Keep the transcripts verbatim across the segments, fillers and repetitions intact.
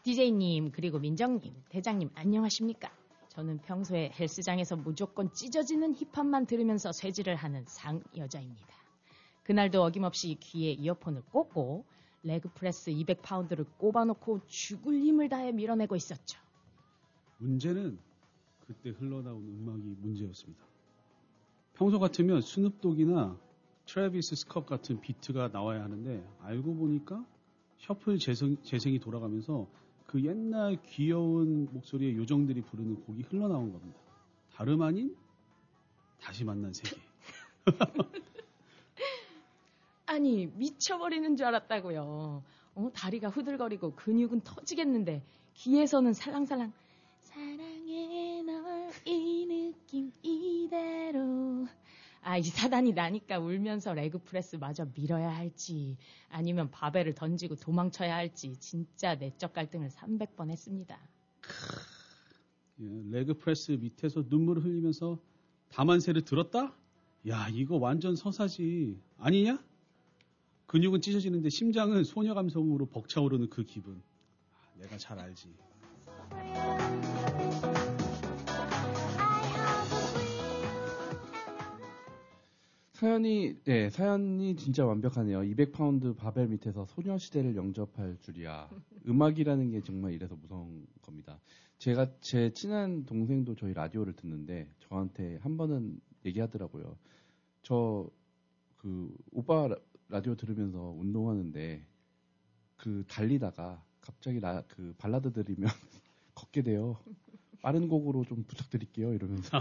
디제이님 그리고 민정님, 대장님 안녕하십니까? 저는 평소에 헬스장에서 무조건 찢어지는 힙합만 들으면서 쇠질을 하는 상 여자입니다. 그날도 어김없이 귀에 이어폰을 꽂고 레그프레스 이백 파운드를 꼽아놓고 죽을 힘을 다해 밀어내고 있었죠. 문제는 그때 흘러나온 음악이 문제였습니다. 평소 같으면 스눕독이나 트래비스 스캇 같은 비트가 나와야 하는데 알고 보니까 셔플 재생, 재생이 돌아가면서 그 옛날 귀여운 목소리의 요정들이 부르는 곡이 흘러나온 겁니다. 다름 아닌 다시 만난 세계. 아니 미쳐버리는 줄 알았다고요. 어, 다리가 후들거리고 근육은 터지겠는데 귀에서는 살랑살랑 사랑해 널 이 느낌 이대로. 아, 이 사단이 나니까 울면서 레그프레스 마저 밀어야 할지 아니면 바벨을 던지고 도망쳐야 할지 진짜 내적 갈등을 삼백 번 했습니다. 예, 레그프레스 밑에서 눈물을 흘리면서 다만세를 들었다? 야, 이거 완전 서사지. 아니냐? 근육은 찢어지는데 심장은 소녀 감성으로 벅차오르는 그 기분. 아, 내가 잘 알지. 사연이, 네, 사연이 진짜 완벽하네요. 이백 파운드 바벨 밑에서 소녀시대를 영접할 줄이야. 음악이라는 게 정말 이래서 무서운 겁니다. 제가, 제 친한 동생도 저희 라디오를 듣는데, 저한테 한 번은 얘기하더라고요. 저, 그, 오빠 라디오 들으면서 운동하는데, 그, 달리다가 갑자기 라, 그, 발라드 들으면 걷게 돼요. 빠른 곡으로 좀 부탁드릴게요. 이러면서.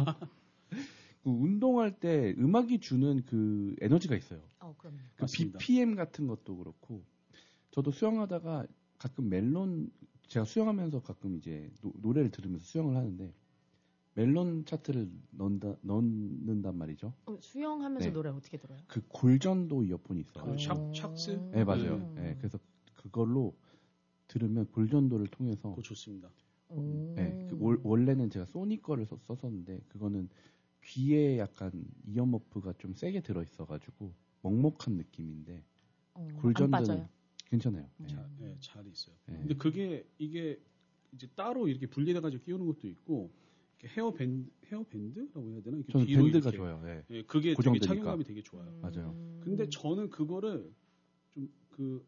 그 운동할 때 음악이 주는 그 에너지가 있어요. 어, 그럼요. 그 비피엠 같은 것도 그렇고, 저도 수영하다가 가끔 멜론, 제가 수영하면서 가끔 이제 노, 노래를 들으면서 수영을 하는데, 멜론 차트를 넣는다, 넣는단 말이죠. 어, 수영하면서 네. 노래 어떻게 들어요? 그 골전도 이어폰이 있어요. 그 샥, 샥스? 네, 맞아요. 네. 네, 그래서 그걸로 들으면 골전도를 통해서. 그거 좋습니다. 네, 그 월, 원래는 제가 소니 거를 써, 썼었는데, 그거는 귀에 약간 이어머프가 좀 세게 들어있어가지고 먹먹한 느낌인데 어, 골전도는 괜찮아요. 네. 자, 네, 잘 있어요. 네. 근데 그게 이게 이제 따로 이렇게 분리돼가지고 끼우는 것도 있고 헤어 밴드 헤어 밴드라고 해야 되나? 저는 뒤로 밴드가 이렇게. 좋아요. 네. 네, 그게 되게 착용감이 되게 좋아요. 음. 맞아요. 근데 저는 그거를 좀 그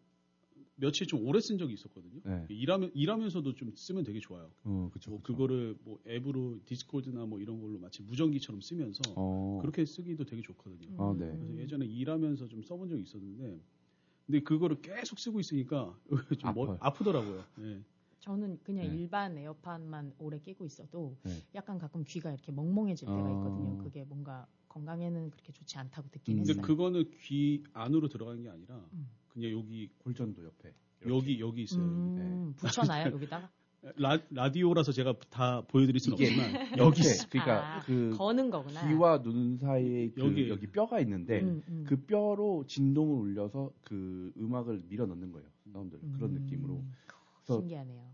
며칠 좀 오래 쓴 적이 있었거든요. 네. 일하면 일하면서도 좀 쓰면 되게 좋아요. 어, 그쵸, 뭐 그쵸. 그거를 뭐 앱으로 디스코드나 뭐 이런 걸로 마치 무전기처럼 쓰면서 어. 그렇게 쓰기도 되게 좋거든요. 아, 네. 그래서 예전에 일하면서 좀 써본 적이 있었는데, 근데 그거를 계속 쓰고 있으니까 좀 뭐, 아프더라고요. 네. 저는 그냥 네. 일반 에어팟만 오래 끼고 있어도 네. 약간 가끔 귀가 이렇게 멍멍해질 때가 아. 있거든요. 그게 뭔가 건강에는 그렇게 좋지 않다고 듣긴 음. 했어요. 근데 그거는 귀 안으로 들어가는 게 아니라 음. 그냥 여기 골전도 옆에 여기 여기 있어요. 음, 네. 붙여놔요 여기다가? 라, 라디오라서 제가 다 보여드릴 수는 이게 없지만 여기 그러니까 아, 그 거는 거구나. 귀와 눈 사이에 그 여기. 여기 뼈가 있는데 음, 음. 그 뼈로 진동을 울려서 그 음악을 밀어 넣는 거예요. 사운드를 음. 그런 느낌으로. 그래서 신기하네요.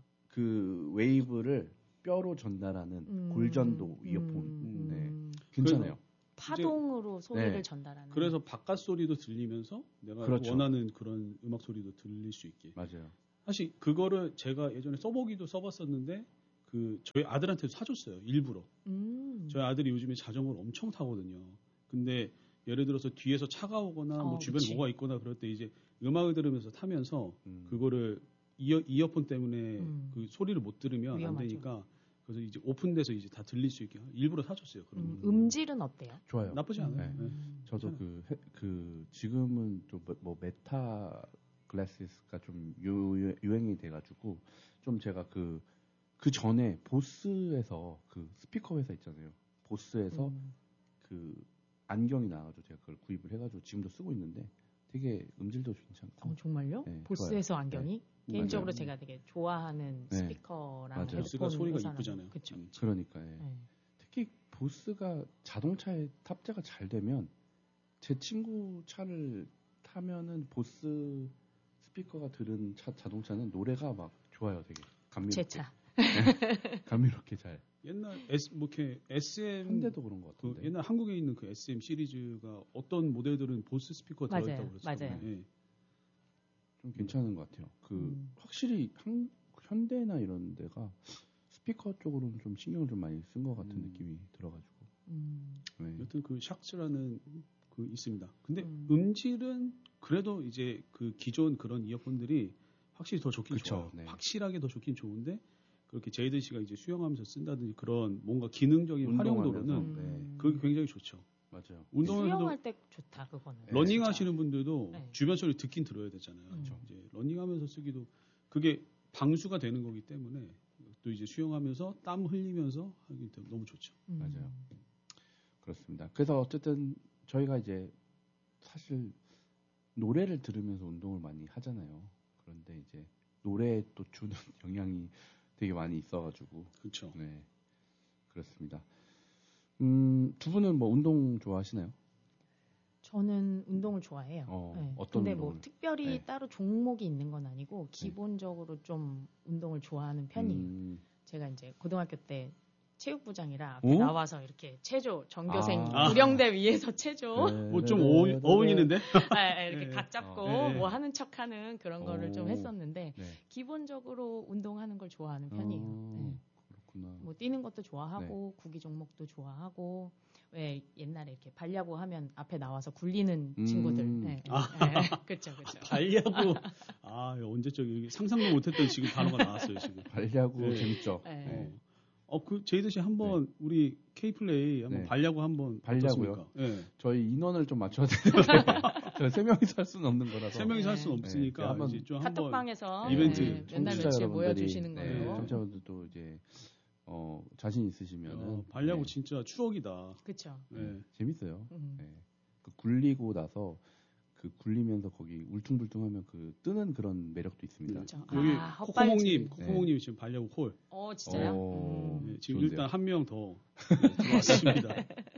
그 웨이브를 뼈로 전달하는 음, 골전도 이어폰. 음, 네. 음. 괜찮아요. 파동으로 소리를 네. 전달하는. 그래서 바깥 소리도 들리면서 내가 그렇죠. 원하는 그런 음악 소리도 들릴 수 있게. 맞아요. 사실 그거를 제가 예전에 써보기도 써봤었는데 그 저희 아들한테 사줬어요. 일부러. 음. 저희 아들이 요즘에 자전거를 엄청 타거든요. 근데 예를 들어서 뒤에서 차가 오거나 뭐 어, 주변에 그치. 뭐가 있거나 그럴 때 이제 음악을 들으면서 타면서 음. 그거를 이어, 이어폰 때문에 음. 그 소리를 못 들으면 위험하죠. 안 되니까 그래서 이제 오픈돼서 이제 다 들릴 수 있게 일부러 사줬어요. 그런 음, 거. 음질은 어때요? 좋아요. 나쁘지 않아요. 네. 네. 저도 그, 해- 그, 지금은 좀 뭐 메타 글래시스가 좀 유, 유행이 돼가지고 좀 제가 그, 그 전에 보스에서 그 스피커 회사 있잖아요. 보스에서 음. 그 안경이 나와가지고 제가 그걸 구입을 해가지고 지금도 쓰고 있는데 되게 음질도 괜찮고. 어, 정말요? 네, 보스에서 좋아요. 안경이? 네. 개인적으로 맞아요. 제가 되게 좋아하는 네. 스피커랑 맞아요. 헤드폰 보스가 소리가 회사는 이쁘잖아요. 그쵸. 음. 그러니까 예. 네. 특히 보스가 자동차에 탑재가 잘 되면 제 친구 차를 타면은 보스 스피커가 들은 차, 자동차는 노래가 막 좋아요, 되게 감미롭게. 제 차. 네. 감미롭게 잘. 옛날 S 뭐 이렇게 에스엠 현대도 그런 것 그 같은데. 옛날 한국에 있는 그 에스엠 시리즈가 어떤 모델들은 보스 스피커가 맞아요. 들어있다고 그랬어요. 맞아요. 예. 좀 괜찮은 것 같아요. 그 음. 확실히 한, 현대나 쪽으로는 좀 신경을 좀 많이 쓴 것 같은 음. 느낌이 들어가지고. 음. 네. 여튼 그 샥스라는 그 있습니다. 근데 음. 음질은 그래도 이제 그 기존 그런 이어폰들이 확실히 더 좋긴 그쵸, 좋아요. 네. 확실하게 더 좋긴 좋은데 그렇게 제이든 씨가 이제 수영하면서 쓴다든지 그런 뭔가 기능적인 활용도로는 운동하면서, 네. 음. 그게 굉장히 좋죠. 맞아요. 운동하면서도 수영할 때 좋다 그거는. 러닝 진짜. 하시는 분들도 네. 주변 소리 듣긴 들어야 되잖아요. 음. 이제 러닝하면서 쓰기도 그게 방수가 되는 거기 때문에 또 이제 수영하면서 땀 흘리면서 하기 때문에 너무 좋죠. 음. 맞아요. 그렇습니다. 그래서 어쨌든 저희가 이제 사실 노래를 들으면서 운동을 많이 하잖아요. 그런데 이제 노래에 또 주는 영향이 되게 많이 있어가지고. 그렇죠. 네. 그렇습니다. 음, 두 분은 뭐 운동 좋아하시나요? 저는 운동을 좋아해요. 어, 네. 어떤 근데 뭐 운동을? 특별히 네. 따로 종목이 있는 건 아니고 기본적으로 좀 운동을 좋아하는 편이에요. 음, 제가 이제 고등학교 때 체육부장이라 앞에 오? 나와서 이렇게 체조 전교생 아. 구령대 위에서 체조 네, 뭐 좀 네, 어울, 네, 네, 어울리는데? 아, 이렇게 네. 각 잡고 어. 네. 뭐 하는 척하는 그런 거를 좀 오. 했었는데 네. 기본적으로 운동하는 걸 좋아하는 편이에요. 어, 네. 그렇구나. 뭐 뛰는 것도 좋아하고 구기 종목도 좋아하고 왜 옛날에 이렇게 발야구 하면 앞에 나와서 굴리는 음. 친구들. 네, 네, 아. 네. 그렇죠, 그렇죠. 발야구. 아, 언제적 이게 상상도 못했던 지금 단어가 나왔어요, 지금. 발야구 네. 재밌죠. 네. 어, 어, 그, 제이드 씨 한번 우리 K플레이 한번 네. 발야구 한번. 발야구요? 어떻습니까? 예. 저희 인원을 좀 맞춰야 되는데 저 세 명이서 할 수는 없는 거라서. 세 명이서 할 네. 수는 네. 없으니까 한번 이제 좀 한번. 카톡방에서 이벤트 네, 맨날 청취자 며칠 여러분들이, 모여주시는 네, 걸로. 청취자분들도 이제 어, 자신 있으시면은 어, 발야구 네, 진짜 추억이다. 그렇죠. 예. 재밌어요. 음. 네. 그 굴리고 나서 그 굴리면서 거기 울퉁불퉁하면 그 뜨는 그런 매력도 있습니다. 네. 그렇죠. 여기 아, 코코몽님, 헛발질. 코코몽님 지금 발야구 콜. 어, 진짜요? 어, 음. 네, 지금 좋은데요. 일단 한 명 더 네, 들어왔습니다.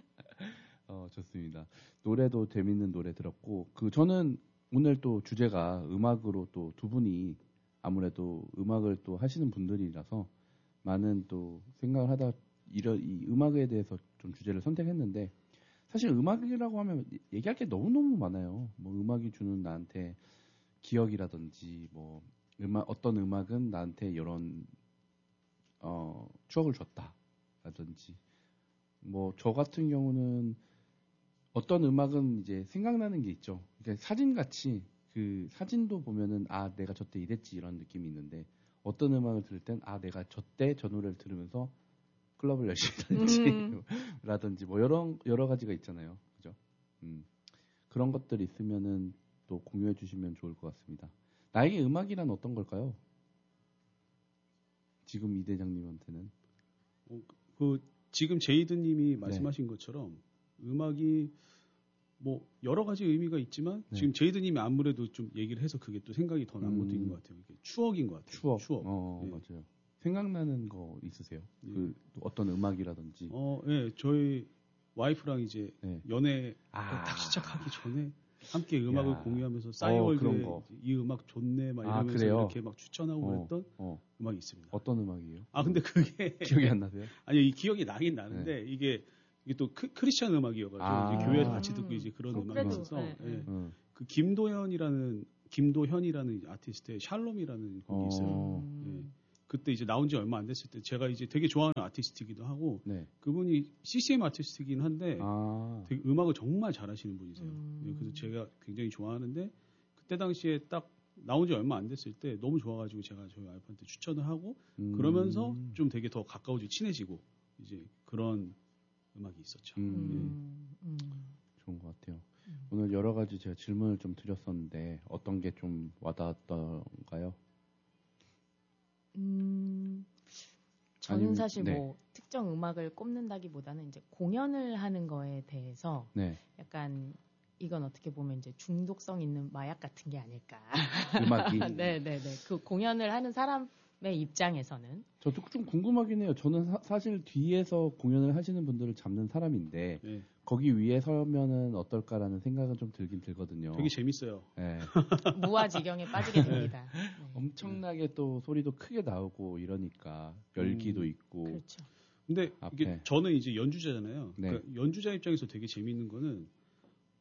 어, 좋습니다. 노래도 재밌는 노래 들었고, 그, 저는 오늘 또 주제가 음악으로 또 두 분이 아무래도 음악을 또 하시는 분들이라서 많은 또 생각을 하다 이런 이 음악에 대해서 좀 주제를 선택했는데 사실 음악이라고 하면 얘기할 게 너무너무 많아요. 뭐 음악이 주는 나한테 기억이라든지 뭐 음악 어떤 음악은 나한테 이런 어, 추억을 줬다라든지 뭐 저 같은 경우는 어떤 음악은 이제 생각나는 게 있죠. 그러니까 사진같이 그 사진도 보면은 아 내가 저때 이랬지 이런 느낌이 있는데 어떤 음악을 들을 땐 아 내가 저때 저 노래를 들으면서 클럽을 열심히 다녔지 음. 라든지 뭐 여러 여러 가지가 있잖아요. 그죠? 음. 그런 것들이 있으면은 또 공유해 주시면 좋을 것 같습니다. 나에게 음악이란 어떤 걸까요? 지금 이 대장님한테는 어, 그 지금 제이드님이 네. 말씀하신 것처럼 음악이 뭐 여러 가지 의미가 있지만 네. 지금 제이드님이 아무래도 좀 얘기를 해서 그게 또 생각이 더 난 음. 것도 있는 것 같아요. 이게 추억인 것 같아요. 추억. 추억. 어, 예. 맞아요. 생각나는 거 있으세요? 예. 그 어떤 음악이라든지. 어, 예, 저희 와이프랑 이제 네. 연애 아. 딱 시작하기 전에 함께 음악을 야. 공유하면서 어, 싸이월드에 그런 거. 이 음악 좋네 막 아, 이러면서 그래요? 이렇게 막 추천하고 어, 그랬던 어. 음악이 있습니다. 어떤 음악이에요? 아 근데 그게 기억이 안 나세요? 아니 이 기억이 나긴 나는데 이게 이게 또 크, 크리스천 음악이어가지고 아. 이제 교회에서 같이 듣고 이제 그런 어, 음악이 그래도, 있어서 네, 예. 네. 응. 그 김도현이라는 김도현이라는 아티스트의 샬롬이라는 곡이 있어요. 어. 음. 그때 이제 나온 지 얼마 안 됐을 때 제가 이제 되게 좋아하는 아티스트이기도 하고 네. 그분이 씨씨엠 아티스트이긴 한데 아. 되게 음악을 정말 잘하시는 분이세요. 음. 예, 그래서 제가 굉장히 좋아하는데 그때 당시에 딱 나온 지 얼마 안 됐을 때 너무 좋아가지고 제가 저희 와이프한테 추천을 하고 음. 그러면서 좀 되게 더 가까워지고 친해지고 이제 그런 음악이 있었죠. 음. 음. 음. 좋은 것 같아요. 음. 오늘 여러 가지 제가 질문을 좀 드렸었는데 어떤 게 좀 와닿았던가요? 음, 저는 아니면- 사실 네. 뭐 특정 음악을 꼽는다기보다는 이제 공연을 하는 거에 대해서 네. 약간 이건 어떻게 보면 이제 중독성 있는 마약 같은 게 아닐까. 음악이. 네네네. 그 공연을 하는 사람의 입장에서는. 저도 좀 궁금하긴 해요. 저는 사, 사실 뒤에서 공연을 하시는 분들을 잡는 사람인데 예, 거기 위에 서면은 어떨까라는 생각은 좀 들긴 들거든요. 되게 재밌어요. 네. 무아지경에 빠지게 됩니다. 네. 엄청나게 또 소리도 크게 나오고 이러니까 열기도 음. 있고. 그렇죠. 근데 앞에. 이게 저는 이제 연주자잖아요. 네. 그러니까 연주자 입장에서 되게 재밌는 거는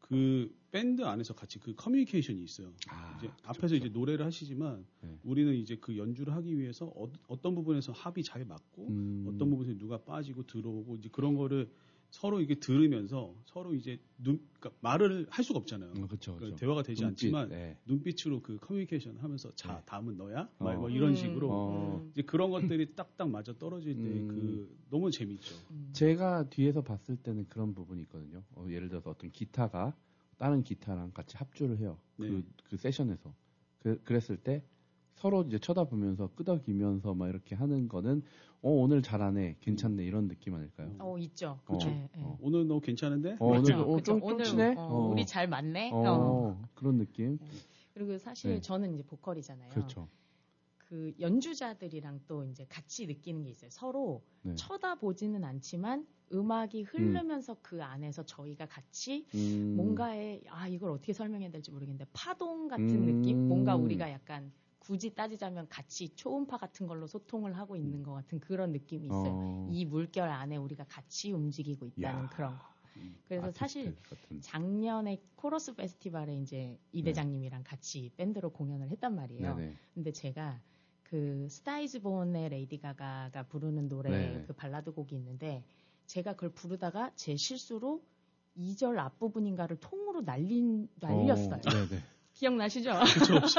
그 밴드 안에서 같이 그 커뮤니케이션이 있어요. 아, 이제 그쵸, 앞에서 그쵸. 이제 노래를 하시지만 네. 우리는 이제 그 연주를 하기 위해서 어, 어떤 부분에서 합이 잘 맞고 음. 어떤 부분에서 누가 빠지고 들어오고 이제 그런 거를 서로 이게 들으면서 서로 이제 눈 그러니까 말을 할 수가 없잖아요. 음, 그쵸, 그쵸. 대화가 되지 눈빛, 않지만 네. 눈빛으로 그 커뮤니케이션 하면서 자 네. 다음은 너야? 어. 막 뭐 이런 음, 식으로 어. 이제 그런 것들이 딱딱 맞아 떨어질 때 음. 그 너무 재밌죠. 음. 제가 뒤에서 봤을 때는 그런 부분이 있거든요. 어, 예를 들어서 어떤 기타가 다른 기타랑 같이 합주를 해요. 네. 그, 그 세션에서. 그, 그랬을 때 서로 이제 쳐다보면서 끄덕이면서 막 이렇게 하는 거는 어, 오늘 잘하네, 괜찮네 이런 느낌 아닐까요? 어 있죠. 그쵸. 네, 네. 어. 오늘 너 괜찮은데? 어, 오늘 그쵸, 어, 그쵸. 좀, 좀 오늘, 치네? 어, 어. 우리 잘 맞네. 어, 어. 그런 느낌. 그리고 사실 네. 저는 이제 보컬이잖아요. 그렇죠. 그 연주자들이랑 또 이제 같이 느끼는 게 있어요. 서로 네. 쳐다보지는 않지만 음악이 흐르면서 그 안에서 저희가 같이 음. 뭔가의 아 이걸 어떻게 설명해야 될지 모르겠는데 파동 같은 음. 느낌, 뭔가 우리가 약간 굳이 따지자면 같이 초음파 같은 걸로 소통을 하고 있는 것 같은 그런 느낌이 있어요. 어. 이 물결 안에 우리가 같이 움직이고 있다는 야. 그런 거. 그래서 아티스트 사실 같은. 작년에 코러스 페스티벌에 이제 이 네. 대장님이랑 같이 밴드로 공연을 했단 말이에요. 네네. 근데 제가 그 스타이즈 본의 레이디 가가가 부르는 노래 네네. 그 발라드 곡이 있는데 제가 그걸 부르다가 제 실수로 이 절 앞부분인가를 통으로 날린 날렸어요. 어, 네네. 기억나시죠? 그렇죠.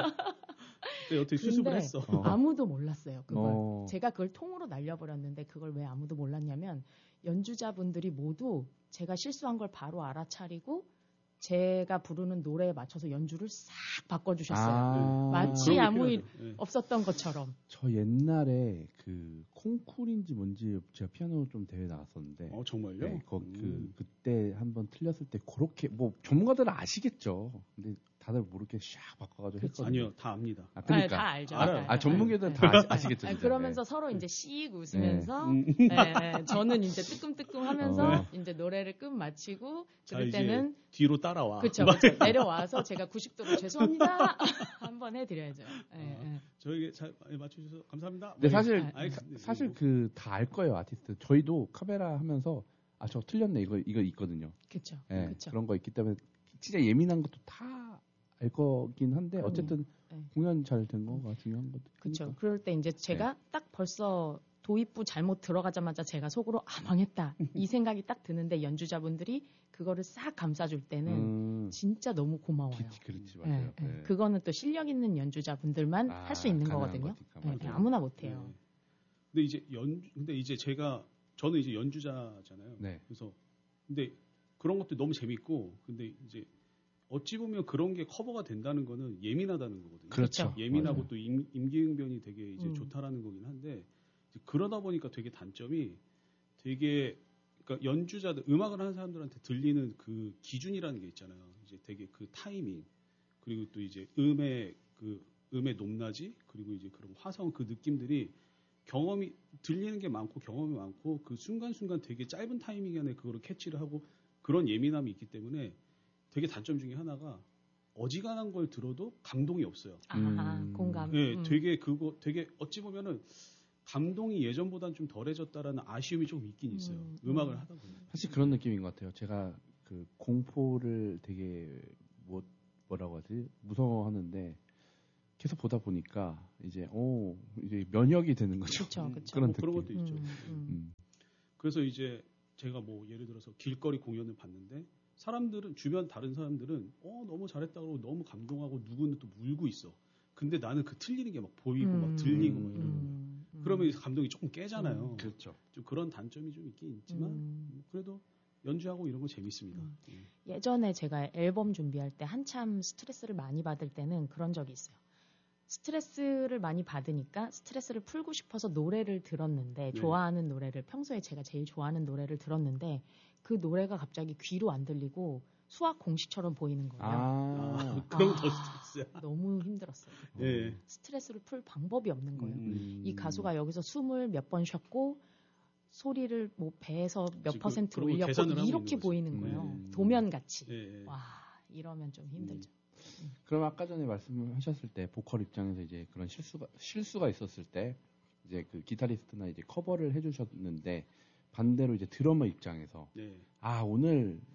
근데 어떻게 수습을 근데 했어? 어. 아무도 몰랐어요. 그걸. 어. 제가 그걸 통으로 날려버렸는데 그걸 왜 아무도 몰랐냐면 연주자분들이 모두 제가 실수한 걸 바로 알아차리고 제가 부르는 노래에 맞춰서 연주를 싹 바꿔주셨어요. 아. 마치 그런 게 아무 필요하죠. 예. 없었던 것처럼. 저 옛날에 그 콩쿨인지 뭔지 제가 피아노 좀 대회 나갔었는데 어 정말요? 네, 거, 그 음. 그때 한번 틀렸을 때 그렇게 뭐 전문가들은 아시겠죠. 근데 다들 모르게 샥 바꿔가지고 그쵸. 했거든요. 아니요, 다 압니다. 아, 그러니까 아, 다 알죠. 알아요. 네, 아, 전문가들은 네, 다 네. 아시, 아시겠죠. 아니, 진짜. 그러면서 네. 서로 이제 씩 웃으면서 음. 네, 저는 이제 뜨끔뜨끔하면서 어. 이제 노래를 끝 마치고 자, 그럴 이제 때는 뒤로 따라와. 그쵸, 그쵸. 내려와서 제가 구십 도로 죄송합니다 한번 해드려야죠. 네, 어. 네. 저에게 잘 맞춰주셔서 감사합니다. 근데 뭐 사실 아, 아니, 사- 근데 사실 뭐, 그 다 알 거예요 아티스트. 저희도 카메라 하면서 아 저 틀렸네 이거 이거 있거든요. 그쵸, 예, 그쵸. 그런 거 있기 때문에 진짜 예민한 것도 다 알 거긴 한데 그럼요. 어쨌든 네. 공연 잘 된 거가 중요한 것도. 그쵸. 그럴 때 이제 제가 딱 벌써 도입부 잘못 들어가자마자 제가 속으로 아 망했다 이 생각이 딱 드는데 연주자분들이 그거를 싹 감싸줄 때는 음, 진짜 너무 고마워요. 그렇지, 그렇지 맞아요. 예, 예. 네. 그거는 또 실력 있는 연주자분들만 아, 할 수 있는 가능한 거거든요. 거니까, 예, 맞아요. 예, 아무나 못해요. 네. 근데 이제 연 근데 이제 제가 저는 이제 연주자잖아요. 네. 그래서 근데 그런 것도 너무 재밌고 근데 이제 어찌 보면 그런 게 커버가 된다는 거는 예민하다는 거거든요. 그렇죠. 예민하고 맞아요. 또 임, 임기응변이 되게 이제 음. 좋다라는 거긴 한데 이제 그러다 보니까 되게 단점이 되게 그러니까 연주자들 음악을 하는 사람들한테 들리는 그 기준이라는 게 있잖아요. 이제 되게 그 타이밍 그리고 또 이제 음의 그 음의 높낮이 그리고 이제 그런 화성 그 느낌들이 경험이 들리는 게 많고 경험이 많고 그 순간순간 되게 짧은 타이밍 안에 그거를 캐치를 하고 그런 예민함이 있기 때문에 되게 단점 중에 하나가 어지간한 걸 들어도 감동이 없어요. 아하, 음. 공감. 네, 음. 되게 그거 되게 어찌 보면은 감동이 예전보다는 좀 덜해졌다라는 아쉬움이 좀 있긴 있어요. 음, 음, 악을 음. 하다 보면. 사실 그런 느낌인 것 같아요. 제가 그 공포를 되게 뭐 뭐라고 하지 무서워하는데 계속 보다 보니까 이제 오 이제 면역이 되는 거죠. 그쵸, 그쵸. 그런 뭐 그런 느낌. 것도 있죠. 음, 음. 음. 그래서 이제 제가 뭐 예를 들어서 길거리 공연을 봤는데 사람들은 주변 다른 사람들은 어 너무 잘했다고 너무 감동하고 누구는 또 울고 있어. 근데 나는 그 틀리는 게 막 보이고 음, 막 들리고 막 이러는 거예요. 음, 음. 그러면 감동이 조금 깨잖아요. 음. 그렇죠. 좀 그런 단점이 좀 있긴 있지만 음. 뭐 그래도 연주하고 이런 거 재밌습니다. 음. 예. 예전에 제가 앨범 준비할 때 한참 스트레스를 많이 받을 때는 그런 적이 있어요. 스트레스를 많이 받으니까 스트레스를 풀고 싶어서 노래를 들었는데 네. 좋아하는 노래를 평소에 제가 제일 좋아하는 노래를 들었는데 그 노래가 갑자기 귀로 안 들리고 수학 공식처럼 보이는 거예요. 아, 아, 그럼 아. 더 스트레스야. 너무 힘들었어요. 예. 스트레스를 풀 방법이 없는 거예요. 음. 이 가수가 여기서 숨을 몇 번 쉬었고 소리를 뭐 배에서 몇 그치, 퍼센트 그리고 올렸고 계산을 하고 이렇게 있는 거죠. 보이는 거예요. 음. 도면같이. 예, 예. 와 이러면 좀 힘들죠. 그럼 아까 전에 말씀하셨을 때 보컬 입장에서 이제 그런 실수가 실수가 있었을 때 이제 그 기타리스트나 이제 커버를 해주셨는데 반대로 이제 드러머 입장에서 네. 아 오늘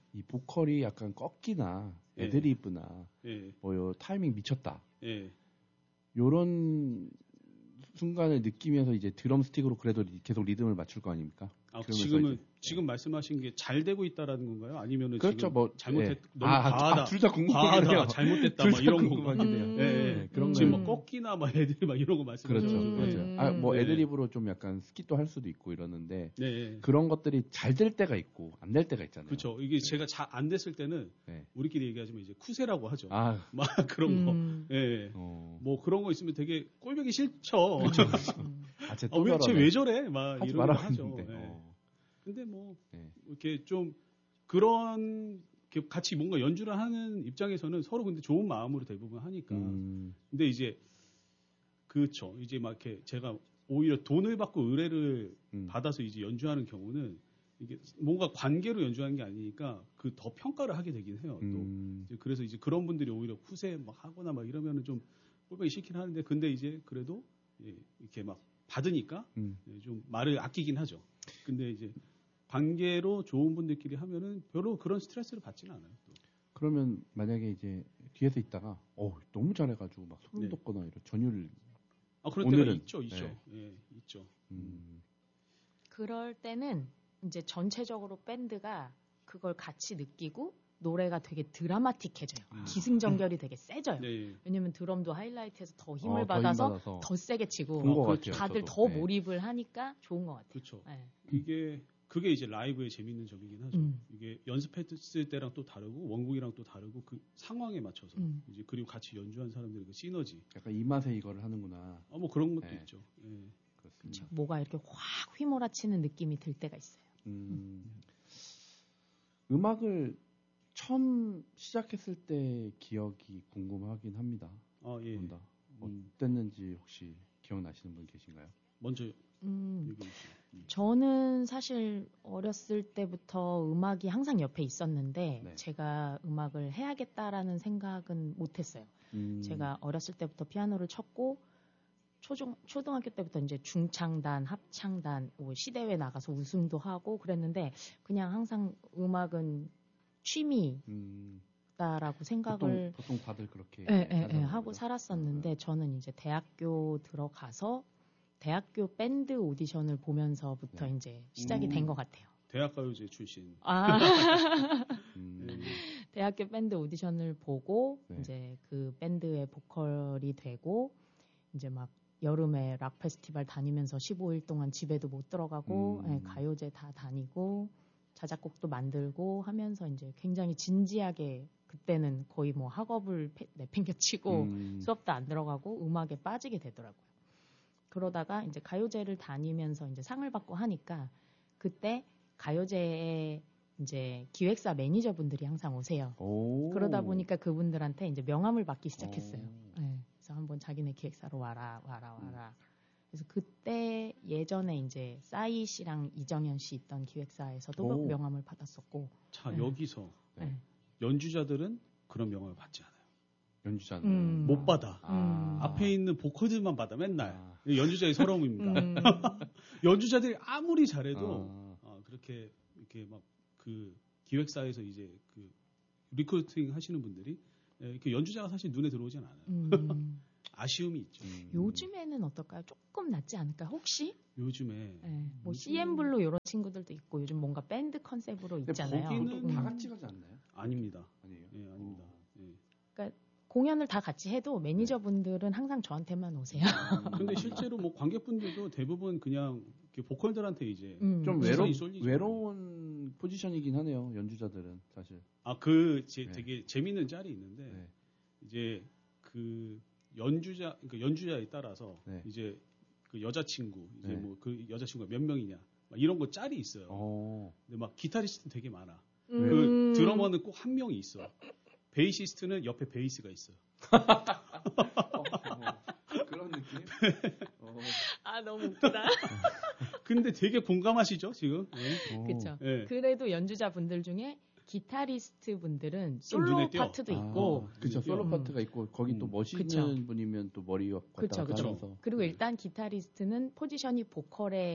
이 보컬이 약간 꺾이나 예. 애드리브나 예. 뭐요 타이밍 미쳤다. 예. 요런 순간을 느끼면서 이제 드럼 스틱으로 그래도 계속 리듬을 맞출 거 아닙니까? 아, 지금은 이제, 지금 네. 말씀하신 게 잘 되고 있다라는 건가요? 아니면은 그렇죠, 지금 뭐 잘못했 예. 너무 아, 과하다, 아, 둘 다 궁금하네요. 잘못됐다, 막 이런 거. 음, 예, 예. 그런 지금 거. 뭐 꺾이나 막 애들이 막 이런 거 말씀하시죠. 그렇죠, 음, 그렇죠. 음. 아, 뭐 네. 애드립으로 좀 약간 스킷도 할 수도 있고 이러는데 네. 그런 것들이 잘 될 때가 있고 안 될 때가 있잖아요. 그렇죠. 이게 네. 제가 잘 안 됐을 때는 네. 우리끼리 얘기하지만 이제 쿠세라고 하죠. 아, 막 그런 음. 거. 예. 어. 뭐 그런 거 있으면 되게 꼴보기 싫죠. 음. 아, 쟤 아, 또 왜, 쟤 저러네. 왜 저래? 막 하지 이런 거 말라고 하죠. 했는데. 예. 어. 근데 뭐 네. 이렇게 좀 그런 이렇게 같이 뭔가 연주를 하는 입장에서는 서로 근데 좋은 마음으로 대부분 하니까. 음. 근데 이제 그렇죠. 이제 막 이렇게 제가 오히려 돈을 받고 의뢰를 음. 받아서 이제 연주하는 경우는 이게 뭔가 관계로 연주하는 게 아니니까 그 더 평가를 하게 되긴 해요. 또 음. 이제 그래서 이제 그런 분들이 오히려 후세 막 하거나 막 이러면은 좀 꼴보기 싫긴 하는데 근데 이제 그래도 예, 이렇게 막 받으니까 음. 예, 좀 말을 아끼긴 하죠. 근데 이제 관계로 좋은 분들끼리 하면은 별로 그런 스트레스를 받지는 않아요. 또. 그러면 만약에 이제 뒤에서 있다가 어 너무 잘해가지고 막 소름 네. 돋거나 이런 전율 아 그런 오늘은, 때가 있죠, 있죠. 네. 예, 있죠. 음. 그럴 때는 이제 전체적으로 밴드가 그걸 같이 느끼고 노래가 되게 드라마틱해져요. 음. 기승전결이 되게 세져요. 네. 왜냐면 드럼도 하이라이트에서 더 힘을 어, 더 받아서 힘 받아서. 더 세게 치고 본것 어, 같아요. 다들 저도. 더 네. 몰입을 하니까 좋은 것 같아요. 그렇죠. 네. 이게 그게 이제 라이브의 재밌는 점이긴 하죠. 음. 이게 연습했을 때랑 또 다르고 원곡이랑 또 다르고 그 상황에 맞춰서 음. 이제 그리고 같이 연주한 사람들의 그 시너지. 약간 이 맛에 이거를 하는구나. 아 뭐 그런 것도 네. 있죠. 예. 그렇습니다. 그렇죠. 뭐가 이렇게 확 휘몰아치는 느낌이 들 때가 있어요. 음. 음악을 처음 시작했을 때 기억이 궁금하긴 합니다. 아 예. 본다. 음, 어땠는지 혹시 기억나시는 분 계신가요? 먼저 음, 얘기해 주세요. 음. 저는 사실 어렸을 때부터 음악이 항상 옆에 있었는데 네. 제가 음악을 해야겠다라는 생각은 못했어요. 음. 제가 어렸을 때부터 피아노를 쳤고 초중 초등학교 때부터 이제 중창단, 합창단, 뭐 시대회 나가서 우승도 하고 그랬는데 그냥 항상 음악은 취미다라고 음. 생각을 보통, 보통 다들 그렇게 예, 예, 예, 하잖아요. 하고 살았었는데 저는 이제 대학교 들어가서 대학교 밴드 오디션을 보면서부터 네. 이제 시작이 음. 된 것 같아요. 대학가요제 출신. 아, 음. 예. 대학교 밴드 오디션을 보고 네. 이제 그 밴드의 보컬이 되고 이제 막 여름에 락 페스티벌 다니면서 십오 일 동안 집에도 못 들어가고 음. 예, 가요제 다 다니고 자작곡도 만들고 하면서 이제 굉장히 진지하게 그때는 거의 뭐 학업을 패- 내팽개치고 음. 수업도 안 들어가고 음악에 빠지게 되더라고요. 그러다가 이제 가요제를 다니면서 이제 상을 받고 하니까 그때 가요제에 이제 기획사 매니저분들이 항상 오세요. 오. 그러다 보니까 그분들한테 이제 명함을 받기 시작했어요. 오. 네, 그래서 한번 자기네 기획사로 와라, 와라, 와라. 그래서 그때 예전에 이제 싸이 씨랑 이정현 씨 있던 기획사에서도 오. 명함을 받았었고. 자 네. 여기서 네. 연주자들은 그런 명함을 받지 않아요. 연주자는 음. 못 받아. 아. 앞에 있는 보컬들만 받아 맨날. 아. 연주자의 서러움입니다. 음, 연주자들이 아무리 잘해도 아. 어, 그렇게 이렇게 막 그 기획사에서 이제 그 리크루팅 하시는 분들이 예, 그 연주자가 사실 눈에 들어오진 않아요. 음. 아쉬움이 있죠. 음. 요즘에는 어떨까요? 조금 낫지 않을까요? 혹시? 요즘에 네, 뭐 요즘- 씨엠블루 이런 친구들도 있고 요즘 뭔가 밴드 컨셉으로 근데 있잖아요. 거기는 음. 다 같이 가지 않나요? 아닙니다. 아니에요. 예, 아닙니다. 어. 예. 공연을 다 같이 해도 매니저분들은 항상 저한테만 오세요. 음. 근데 실제로 뭐 관객분들도 대부분 그냥 이렇게 보컬들한테 이제 음. 좀 시선이 외로 쏠리죠. 외로운 포지션이긴 하네요. 연주자들은 사실. 아, 그 제- 네. 되게 재밌는 짤이 있는데 네. 이제 그 연주자 그러니까 연주자에 따라서 네. 이제 그 여자친구 이제 네. 뭐 그 여자친구가 몇 명이냐 막 이런 거 짤이 있어요. 어. 근데 막 기타리스트는 되게 많아. 음. 그 드러머는 꼭 한 명이 있어. 베이시스트는 옆에 베이스가 있어. 어, 그런 느낌? 어. 아 너무 웃기다. 근데 되게 공감하시죠 지금? 예. 어. 그렇죠. 예. 그래도 연주자분들 중에 기타리스트 분들은 좀 솔로 눈에 띄어. 파트도 아, 있고 그쵸. 솔로 음. 파트가 있고 거기 또 음. 멋있는 그쵸. 분이면 또 머리 왔다 그쵸, 갔다 그쵸. 하면서. 그리고 네. 일단 기타리스트는 포지션이 보컬에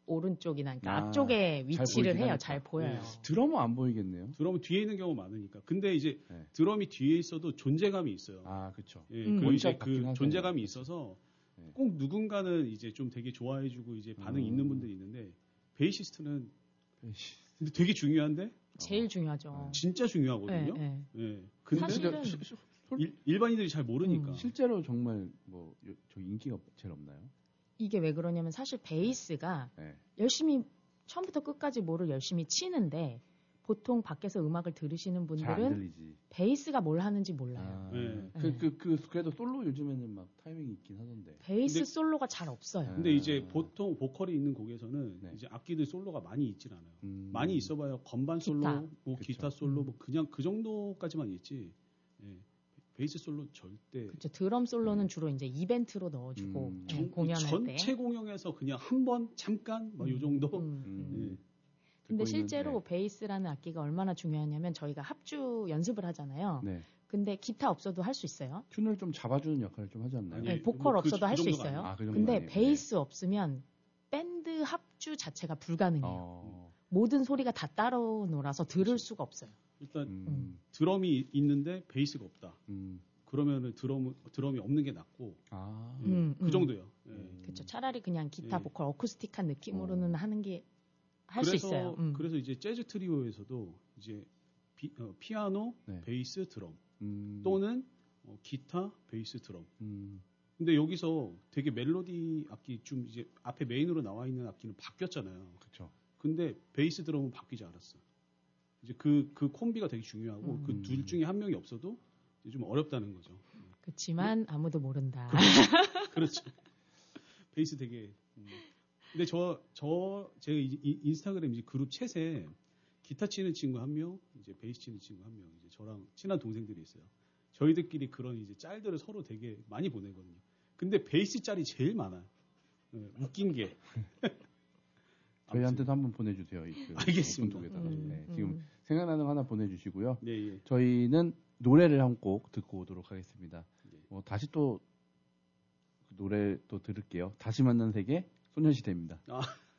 오른쪽이나 그러니까 아, 앞쪽에 위치를 해요. 하니까. 잘 보여요. 네. 드럼은 안 보이겠네요. 드럼은 뒤에 있는 경우가 많으니까. 근데 이제 네. 드럼이 뒤에 있어도 존재감이 있어요. 아, 그렇죠. 예, 음. 그리고 이제 원샷 같긴 그 하잖아요. 존재감이 있어서 네. 꼭 누군가는 이제 좀 되게 좋아해주고 이제 반응 이 음. 있는 분들이 있는데 베이시스트는 에이씨. 근데 되게 중요한데 제일 중요하죠. 진짜 중요하거든요. 네, 네. 예. 근데 사실은 시- 시- 솔- 일, 일반인들이 잘 모르니까. 음, 실제로 정말 뭐 저 인기가 제일 없나요? 이게 왜 그러냐면 사실 베이스가 네. 열심히 처음부터 끝까지 뭐를 열심히 치는데 보통 밖에서 음악을 들으시는 잘 안 분들은 들리지. 베이스가 뭘 하는지 몰라요. 아, 네. 그, 그, 그, 그래도 솔로 요즘에는 막 타이밍이 있긴 하던데. 베이스 근데- 솔로가 잘 없어요. 근데 이제 아. 보통 보컬이 있는 곡에서는 네. 이제 악기들 솔로가 많이 있진 않아요. 음. 많이 있어봐야 건반 솔로, 기타. 뭐 그쵸. 기타 솔로, 음. 뭐 그냥 그 정도까지만 있지. 예. 베이스 솔로 절대. 그렇죠. 드럼 솔로는 주로 이제 이벤트로 넣어주고 음. 네, 정- 공연할 때. 전체 공연에서 그냥 한 번 잠깐 뭐 요 정도. 음, 음. 음. 예. 근데 듣고 실제로 있는데. 베이스라는 악기가 얼마나 중요하냐면 저희가 합주 연습을 하잖아요. 네. 근데 기타 없어도 할 수 있어요. 튠을 좀 잡아주는 역할을 좀 하지 않나요? 아니, 네, 뭐 보컬 그- 없어도 그 할 수 정도가 있어요. 아니에요. 아, 그 정도는 근데 아니에요. 베이스 없으면 밴드 합주 자체가 불가능해요. 어. 모든 소리가 다 따로 놀아서 들을 수가 없어요. 일단 음. 드럼이 있는데 베이스가 없다. 음. 그러면은 드럼 드럼이 없는 게 낫고. 아. 예. 음, 그 음. 정도요. 예. 음. 그렇죠. 차라리 그냥 기타, 예. 보컬, 어쿠스틱한 느낌으로는 어. 하는 게 할 수 그래서 있어요. 음. 그래서 이제 재즈 트리오에서도 이제 비, 어, 피아노, 네. 베이스, 드럼 음. 또는 어, 기타, 베이스, 드럼. 음. 근데 여기서 되게 멜로디 악기 좀 이제 앞에 메인으로 나와 있는 악기는 바뀌었잖아요. 그렇죠. 근데 베이스 드럼은 바뀌지 않았어. 이제 그, 그 콤비가 되게 중요하고 음. 그 둘 중에 한 명이 없어도 이제 좀 어렵다는 거죠. 그렇지만 아무도 모른다. 그렇죠. 베이스 되게. 음. 근데 저, 저, 제가 이, 이 인스타그램 이제 그룹 챗에 기타 치는 친구 한 명, 이제 베이스 치는 친구 한 명, 이제 저랑 친한 동생들이 있어요. 저희들끼리 그런 이제 짤들을 서로 되게 많이 보내거든요. 근데 베이스 짤이 제일 많아요. 네, 웃긴 게. 저희한테도 한번 보내주세요. 이 그 알겠습니다. 쪽에다가. 음, 네, 음. 지금 생각나는 거 하나 보내주시고요. 네, 예. 저희는 노래를 한 곡 듣고 오도록 하겠습니다. 예. 어, 다시 또 그 노래 또 들을게요. 다시 만난 세계 소녀시대입니다. 아.